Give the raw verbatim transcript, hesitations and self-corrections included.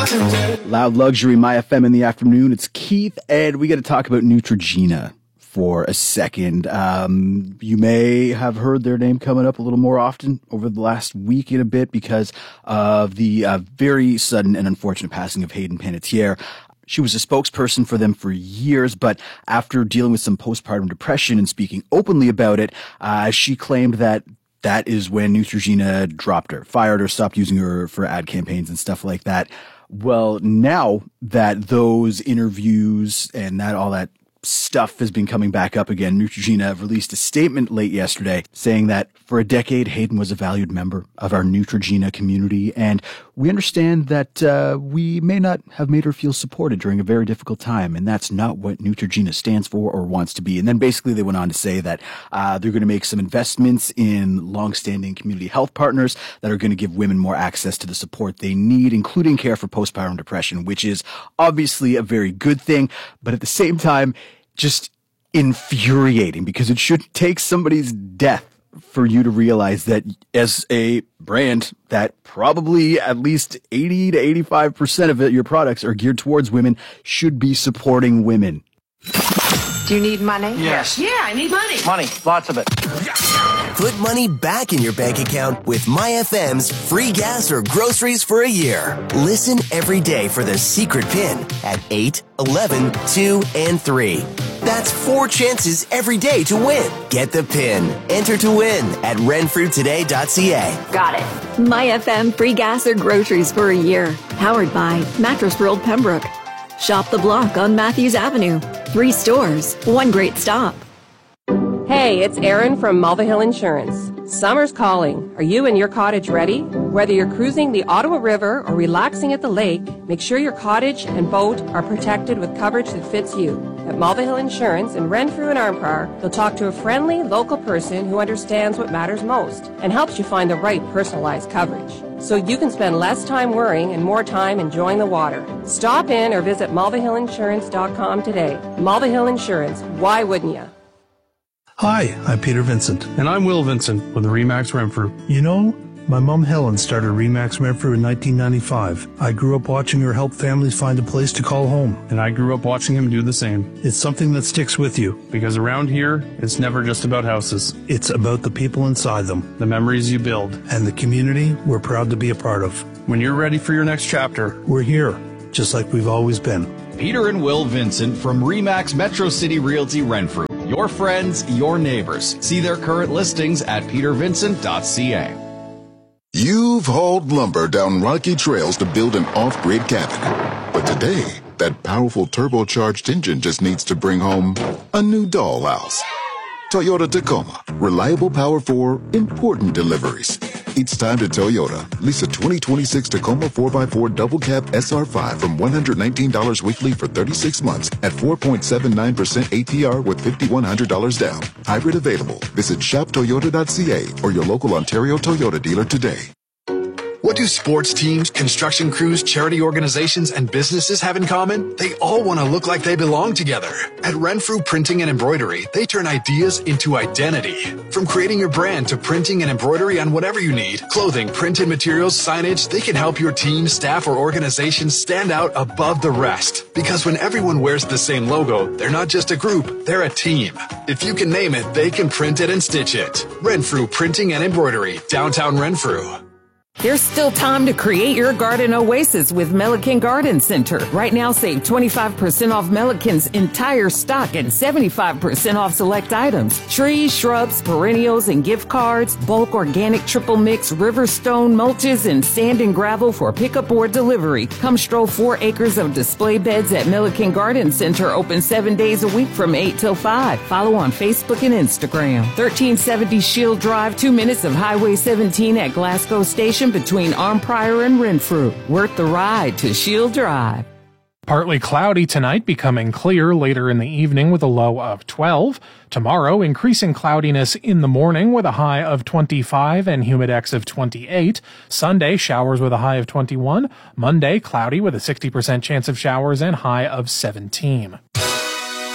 Loud Luxury, My F M in the afternoon. It's Keith, and we got to talk about Neutrogena for a second. Um, you may have heard their name coming up a little more often over the last week and a bit because of the uh, very sudden and unfortunate passing of Hayden Panettiere. She was a spokesperson for them for years, but after dealing with some postpartum depression and speaking openly about it, uh, she claimed that that is when Neutrogena dropped her, fired her, stopped using her for ad campaigns and stuff like that. Well, now that those interviews and that all that stuff has been coming back up again, Neutrogena released a statement late yesterday saying that for a decade, Hayden was a valued member of our Neutrogena community, and we understand that uh, we may not have made her feel supported during a very difficult time, and that's not what Neutrogena stands for or wants to be. And then basically they went on to say that uh, they're going to make some investments in longstanding community health partners that are going to give women more access to the support they need, including care for postpartum depression, which is obviously a very good thing, but at the same time, just infuriating, because it should take somebody's death for you to realize that as a brand that probably at least eighty to eighty-five percent of it, your products are geared towards women, should be supporting women. Do you need money? Yes. Yeah, I need money. Money, lots of it. Put money back in your bank account with My F M's free gas or groceries for a year. Listen every day for the secret pin at eight, eleven, two, and three. That's four chances every day to win. Get the pin. Enter to win at renfrew today dot c a. Got it. My F M free gas or groceries for a year. Powered by Mattress World Pembroke. Shop the block on Matthews Avenue. Three stores, one great stop. Hey, it's Erin from Mulvihill Insurance. Summer's calling. Are you and your cottage ready? Whether you're cruising the Ottawa River or relaxing at the lake, make sure your cottage and boat are protected with coverage that fits you. At Mulvihill Insurance in Renfrew and Armcar, you'll talk to a friendly local person who understands what matters most and helps you find the right personalized coverage, so you can spend less time worrying and more time enjoying the water. Stop in or visit mulvihill insurance dot com today. Mulvihill Insurance, why wouldn't you? Hi, I'm Peter Vincent. And I'm Will Vincent with Remax Renfrew. You know, my mom Helen started Remax Renfrew in nineteen ninety-five. I grew up watching her help families find a place to call home. And I grew up watching him do the same. It's something that sticks with you. Because around here, it's never just about houses. It's about the people inside them. The memories you build. And the community we're proud to be a part of. When you're ready for your next chapter, we're here, just like we've always been. Peter and Will Vincent from Remax Metro City Realty Renfrew. Your friends, your neighbors. See their current listings at peter vincent dot c a. You've hauled lumber down rocky trails to build an off-grid cabin. But today, that powerful turbocharged engine just needs to bring home a new dollhouse. Toyota Tacoma. Reliable power for important deliveries. It's time to Toyota. Lease a twenty twenty-six Tacoma four by four double cab S R five from one hundred nineteen dollars weekly for thirty-six months at four point seven nine percent A P R with five thousand one hundred dollars down. Hybrid available. Visit shop toyota dot c a or your local Ontario Toyota dealer today. What do sports teams, construction crews, charity organizations, and businesses have in common? They all want to look like they belong together. At Renfrew Printing and Embroidery, they turn ideas into identity. From creating your brand to printing and embroidery on whatever you need, clothing, printed materials, signage, they can help your team, staff, or organization stand out above the rest. Because when everyone wears the same logo, they're not just a group, they're a team. If you can name it, they can print it and stitch it. Renfrew Printing and Embroidery, downtown Renfrew. There's still time to create your garden oasis with Melican Garden Center. Right now, save twenty-five percent off Melican's entire stock and seventy-five percent off select items. Trees, shrubs, perennials, and gift cards, bulk organic triple mix, riverstone mulches, and sand and gravel for pickup or delivery. Come stroll four acres of display beds at Melican Garden Center, open seven days a week from eight till five. Follow on Facebook and Instagram. thirteen seventy Shield Drive, two minutes of Highway seventeen at Glasgow Station, between Armprior and Renfrew. Worth the ride to Shield Drive. Partly cloudy tonight, becoming clear later in the evening with a low of twelve. Tomorrow, increasing cloudiness in the morning with a high of twenty-five and humidex of twenty-eight. Sunday, showers with a high of twenty-one. Monday, cloudy with a sixty percent chance of showers and high of seventeen.